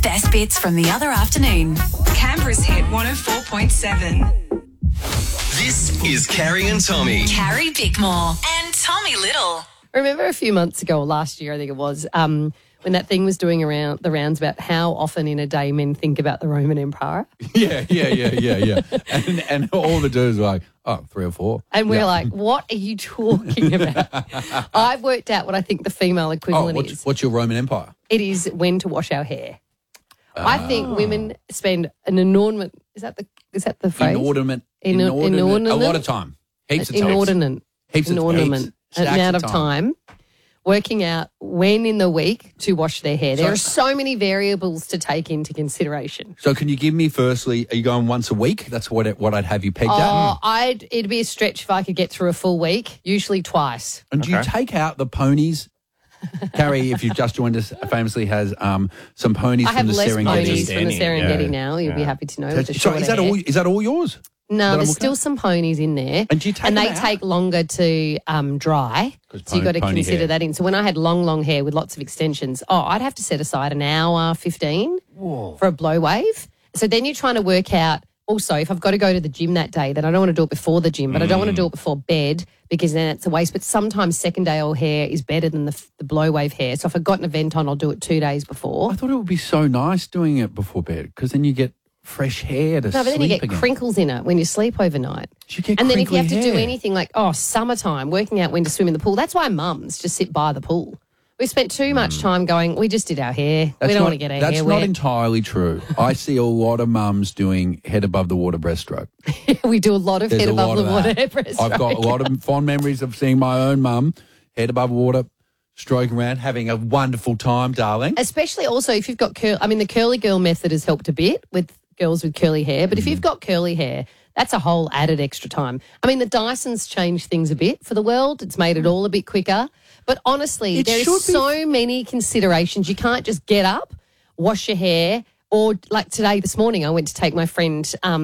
best bits from the other afternoon. Canberra's hit 104.7. This is Carrie and Tommy. Carrie Bickmore and Tommy Little. Remember a few months ago, or last year I think it was, when that thing was doing around the rounds about how often in a day men think about the Roman Empire? Yeah. And all the dudes were like, 3 or 4. And we're like, what are you talking about? I've worked out what I think the female equivalent is. What's your Roman Empire? It is when to wash our hair. I think women spend an inordinate, is that the phrase? Inordinate. Inordinate. A lot of time. Heaps of time. Inordinate. Heaps of Inordinate. stacks Amount of time working out when in the week to wash their hair. There are so many variables to take into consideration. So can you give me, firstly, are you going once a week? That's what I'd have you pegged at. It'd be a stretch if I could get through a full week, usually twice. And do you take out the ponies? Carrie, if you've just joined us, famously has some ponies I have from the less Serengeti. ponies from the Serengeti Yeah. now. You'll be happy to know. So, with the shorter is that hair. all? Is that all yours? No, there's still some ponies in there. And do you take they them out? take longer to dry. So you've got to pony consider hair. that in. So when I had long hair with lots of extensions, I'd have to set aside an hour 15 for a blow wave. So then you're trying to work out, also, if I've got to go to the gym that day, then I don't want to do it before the gym, but I don't want to do it before bed because then it's a waste. But sometimes second day old hair is better than the blow wave hair. So if I've got an event on, I'll do it 2 days before. I thought it would be so nice doing it before bed because then you get fresh hair to No, but then you sleep get again. crinkles in it when you sleep overnight. You get And then if you have to crinkly do hair. anything like, summertime, working out when to swim in the pool, that's why mums just sit by the pool. We spent too much time going, we just did our hair. We don't want to get our hair That's not wet. entirely true. I see a lot of mums doing head above the water breaststroke. We do a lot of There's head a above lot the of water that. breaststroke. I've got a lot of fond memories of seeing my own mum head above water, stroking around, having a wonderful time, darling. Especially also if you've got the curly girl method has helped a bit with girls with curly hair. But if you've got curly hair, that's a whole added extra time. I mean, the Dyson's changed things a bit for the world. It's made it all a bit quicker. But honestly, It there's should be- so many considerations. You can't just get up, wash your hair, or like this morning, I went to take my friend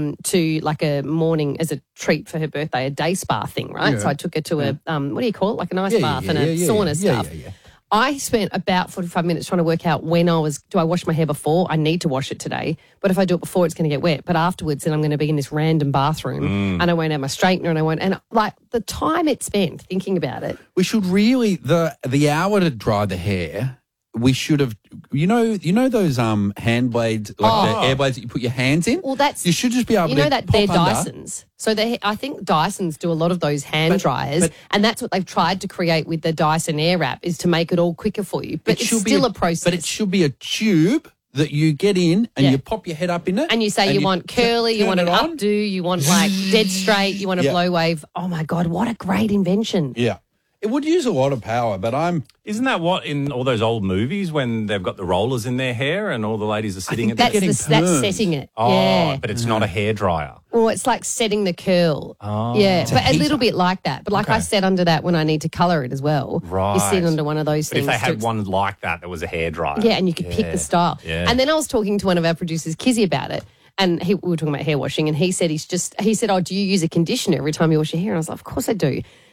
to like a morning as a treat for her birthday, a day spa thing, right? Yeah. So I took her to a, what do you call it? Like a nice bath and a sauna stuff. Yeah. I spent about 45 minutes trying to work out do I wash my hair before? I need to wash it today. But if I do it before, it's going to get wet. But afterwards, then I'm going to be in this random bathroom and I won't have my straightener and like the time it spent thinking about it. We should really, the hour to dry the hair, we should have, you know those hand blades, like the air blades that you put your hands in? Well, that's... You should just be able to that pop they're under. Dysons. So I think Dysons do a lot of those hand dryers, and that's what they've tried to create with the Dyson Airwrap is to make it all quicker for you. But it's still a process. But it should be a tube that you get in and you pop your head up in it. And you say you want curly, you want an updo, you want like dead straight, you want a blow wave. Oh, my God, what a great invention. Yeah. It would use a lot of power, but Isn't that what in all those old movies when they've got the rollers in their hair and all the ladies are sitting at That's, the... that's setting it. Oh, yeah. but it's not a hairdryer. Or it's like setting the curl. Oh. Yeah, but a heater. little bit like that. But like I set under that when I need to colour it as well. Right. You sit under one of those But if things. they had one like that was a hairdryer. Yeah, and you could pick the style. Yeah. And then I was talking to one of our producers, Kizzy, about it. And we were talking about hair washing, and he said, oh, do you use a conditioner every time you wash your hair? And I was like, of course I do.